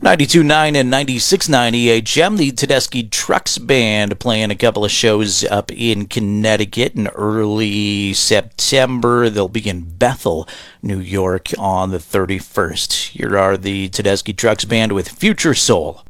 92.9 and 96.9 EHM, the Tedeschi Trucks Band playing a couple of shows up in Connecticut in early September. They'll be in Bethel, New York on the 31st. Here are the Tedeschi Trucks Band with Future Soul.